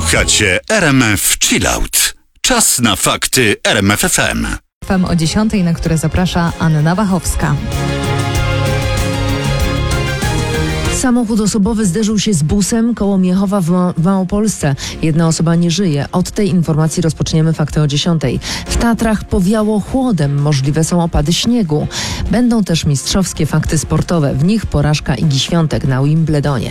Słuchacie RMF Chillout. Czas na fakty RMF FM. FM o 10, na które zaprasza Anna Wachowska. Samochód osobowy zderzył się z busem koło Miechowa w Małopolsce. Jedna osoba nie żyje. Od tej informacji rozpoczniemy fakty o 10. W Tatrach powiało chłodem. Możliwe są opady śniegu. Będą też mistrzowskie fakty sportowe. W nich porażka Igi Świątek na Wimbledonie.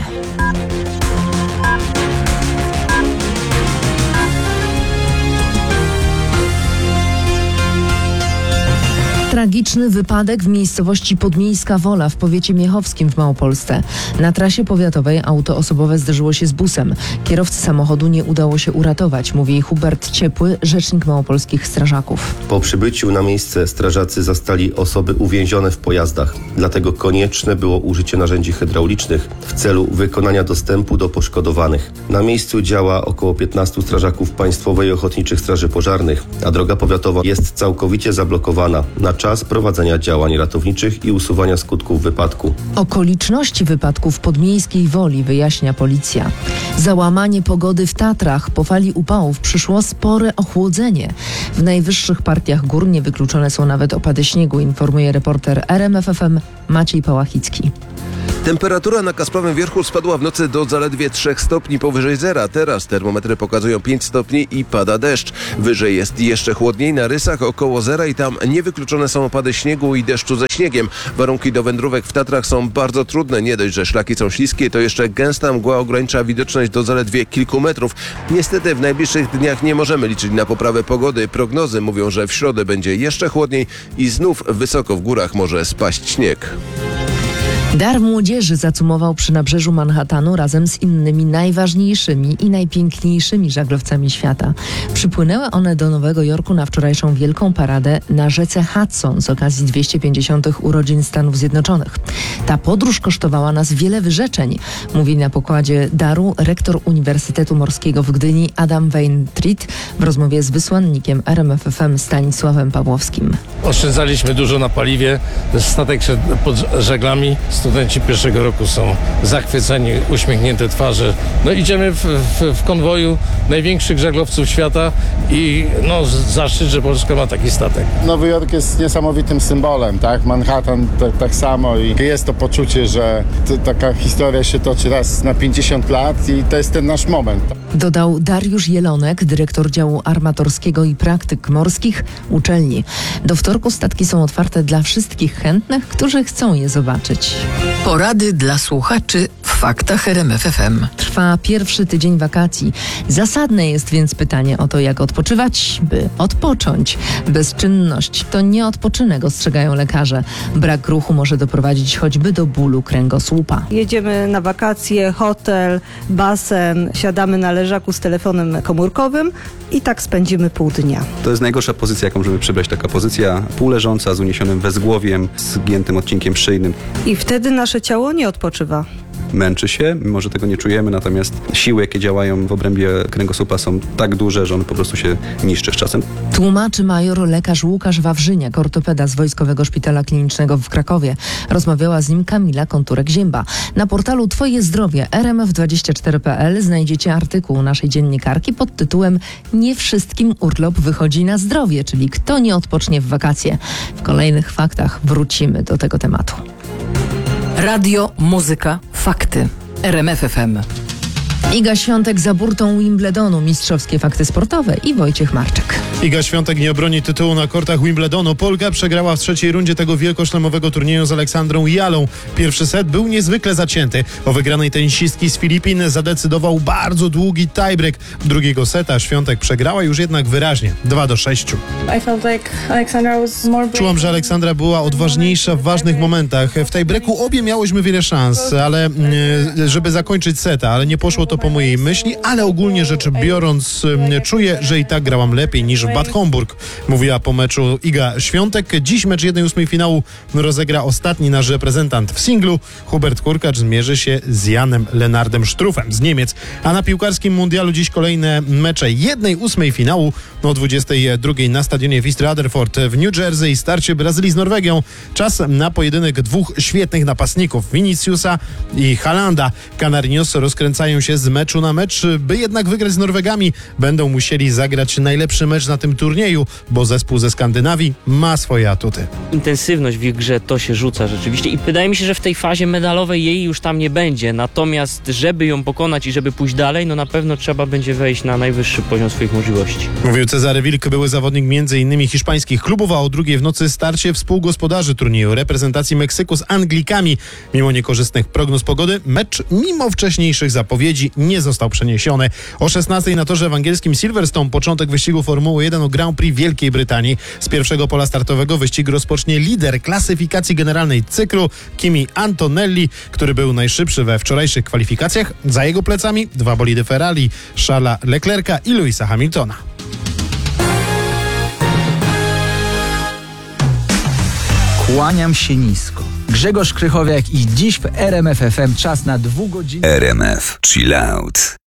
Tragiczny wypadek w miejscowości Podmiejska Wola w powiecie miechowskim w Małopolsce. Na trasie powiatowej auto osobowe zderzyło się z busem. Kierowcy samochodu nie udało się uratować, mówi Hubert Ciepły, rzecznik małopolskich strażaków. Po przybyciu na miejsce strażacy zastali osoby uwięzione w pojazdach. Dlatego konieczne było użycie narzędzi hydraulicznych w celu wykonania dostępu do poszkodowanych. Na miejscu działa około 15 strażaków Państwowej Ochotniczych Straży Pożarnych, a droga powiatowa jest całkowicie zablokowana na czas prowadzenia działań ratowniczych i usuwania skutków wypadku. Okoliczności wypadku w Podmiejskiej Woli wyjaśnia policja. Załamanie pogody w Tatrach. Po fali upałów przyszło spore ochłodzenie. W najwyższych partiach gór niewykluczone są nawet opady śniegu, informuje reporter RMF FM Maciej Pałachicki. Temperatura na Kasprowym Wierchu spadła w nocy do zaledwie 3 stopni powyżej zera. Teraz termometry pokazują 5 stopni i pada deszcz. Wyżej jest jeszcze chłodniej, na Rysach około zera i tam niewykluczone są opady śniegu i deszczu ze śniegiem. Warunki do wędrówek w Tatrach są bardzo trudne. Nie dość, że szlaki są śliskie, to jeszcze gęsta mgła ogranicza widoczność do zaledwie kilku metrów. Niestety w najbliższych dniach nie możemy liczyć na poprawę pogody. Prognozy mówią, że w środę będzie jeszcze chłodniej i znów wysoko w górach może spaść śnieg. Dar młodzieży zacumował przy nabrzeżu Manhattanu razem z innymi najważniejszymi i najpiękniejszymi żaglowcami świata. Przypłynęły one do Nowego Jorku na wczorajszą wielką paradę na rzece Hudson z okazji 250. urodzin Stanów Zjednoczonych. Ta podróż kosztowała nas wiele wyrzeczeń, mówi na pokładzie daru rektor Uniwersytetu Morskiego w Gdyni Adam Weintritt w rozmowie z wysłannikiem RMF FM Stanisławem Pawłowskim. Oszczędzaliśmy dużo na paliwie, statek szedł pod żaglami. Studenci pierwszego roku są zachwyceni, uśmiechnięte twarze. No idziemy w konwoju największych żaglowców świata i zaszczyt, że Polska ma taki statek. Nowy Jork jest niesamowitym symbolem, tak? Manhattan tak samo i jest to poczucie, że taka historia się toczy raz na 50 lat i to jest ten nasz moment. Dodał Dariusz Jelonek, dyrektor działu armatorskiego i praktyk morskich uczelni. Do wtorku statki są otwarte dla wszystkich chętnych, którzy chcą je zobaczyć. Porady dla słuchaczy w faktach RMF FM. Trwa pierwszy tydzień wakacji. Zasadne jest więc pytanie o to, jak odpoczywać, by odpocząć. Bezczynność to nie odpoczynek, ostrzegają lekarze. Brak ruchu może doprowadzić choćby do bólu kręgosłupa. Jedziemy na wakacje, hotel, basen, siadamy na leżaku z telefonem komórkowym i tak spędzimy pół dnia. To jest najgorsza pozycja, jaką możemy przybrać, taka pozycja półleżąca z uniesionym wezgłowiem, zgiętym odcinkiem szyjnym. I wtedy nasze ciało nie odpoczywa. Męczy się, mimo że tego nie czujemy, natomiast siły, jakie działają w obrębie kręgosłupa są tak duże, że on po prostu się niszczy z czasem. Tłumaczy major lekarz Łukasz Wawrzyniak, ortopeda z Wojskowego Szpitala Klinicznego w Krakowie. Rozmawiała z nim Kamila Konturek-Zięba. Na portalu Twoje Zdrowie rmf24.pl znajdziecie artykuł naszej dziennikarki pod tytułem Nie wszystkim urlop wychodzi na zdrowie, czyli kto nie odpocznie w wakacje. W kolejnych faktach wrócimy do tego tematu. Radio, muzyka, fakty. RMF FM. Iga Świątek za burtą Wimbledonu, mistrzowskie fakty sportowe i Wojciech Marczek. Iga Świątek nie obroni tytułu na kortach Wimbledonu. Polka przegrała w trzeciej rundzie tego wielkoszlemowego turnieju z Aleksandrą Jalą. Pierwszy set był niezwykle zacięty. Po wygranej tenisistki z Filipin zadecydował bardzo długi tiebreak. Drugiego seta Świątek przegrała już jednak wyraźnie, 2-6. Czułam, że Aleksandra była odważniejsza w ważnych momentach. W tiebreaku obie miałyśmy wiele szans, ale żeby zakończyć seta, ale nie poszło to po mojej myśli, ale ogólnie rzecz biorąc czuję, że i tak grałam lepiej niż w Bad Homburg. Mówiła po meczu Iga Świątek. Dziś mecz 1/8 finału rozegra ostatni nasz reprezentant w singlu. Hubert Hurkacz zmierzy się z Janem Lennardem Struffem z Niemiec. A na piłkarskim mundialu dziś kolejne mecze 1/8 finału o 22 na stadionie w East Rutherford w New Jersey. Starcie Brazylii z Norwegią. Czas na pojedynek dwóch świetnych napastników, Viniciusa i Haalanda. Canarinos rozkręcają się z meczu na mecz. By jednak wygrać z Norwegami, będą musieli zagrać najlepszy mecz na tym turnieju, bo zespół ze Skandynawii ma swoje atuty. Intensywność w ich grze to się rzuca rzeczywiście i wydaje mi się, że w tej fazie medalowej jej już tam nie będzie. Natomiast żeby ją pokonać i żeby pójść dalej, no na pewno trzeba będzie wejść na najwyższy poziom swoich możliwości. Mówił Cezary Wilk, były zawodnik m.in. hiszpańskich klubów, a o 2:00 w nocy starcie współgospodarzy turnieju reprezentacji Meksyku z Anglikami. Mimo niekorzystnych prognoz pogody, mecz mimo wcześniejszych zapowiedzi nie został przeniesiony. O 16:00 na torze w angielskim Silverstone początek wyścigu Formuły 1 o Grand Prix Wielkiej Brytanii. Z pierwszego pola startowego wyścig rozpocznie lider klasyfikacji generalnej cyklu Kimi Antonelli, który był najszybszy we wczorajszych kwalifikacjach. Za jego plecami dwa bolidy Ferrari, Charlesa Leclerca i Lewisa Hamiltona. Kłaniam się nisko. Grzegorz Krychowiak i dziś w RMF FM czas na 2 godziny. RMF Chill Out.